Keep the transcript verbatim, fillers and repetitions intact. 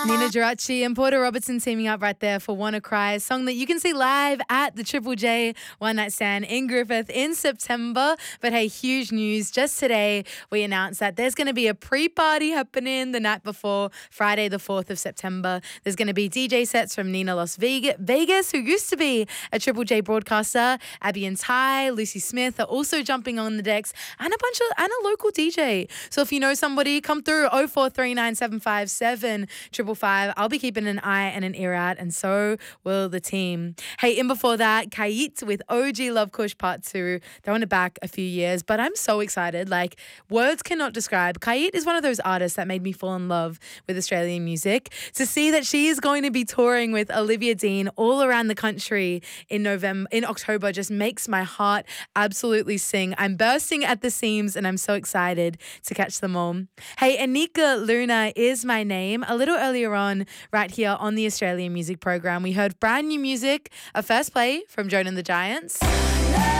Nina Geraci and Porter Robertson teaming up right there for Wanna Cry, a song that you can see live at the Triple J One Night Stand in Griffith in September. But hey, huge news. Just today, we announced that there's going to be a pre-party happening the night before, Friday the fourth of September. There's going to be D J sets from Nina Las Vegas, Vegas, who used to be a Triple J broadcaster. Abby and Ty, Lucy Smith are also jumping on the decks, and a bunch of, and a local D J. So if you know somebody, come through oh four three nine seven five seven triple five. I'll be keeping an eye and an ear out, and so will the team. Hey, in before that, Kait with O G Love Kush Part two. Throwing it back a few years, but I'm so excited. Like, words cannot describe. Kait is one of those artists that made me fall in love with Australian music. To see that she is going to be touring with Olivia Dean all around the country in November, in October, just makes my heart absolutely sing. I'm bursting at the seams, and I'm so excited to catch them all. Hey, Anika Luna is my name. A little earlier on, right here on the Australian Music Program, we heard brand new music, a first play from Joan and the Giants.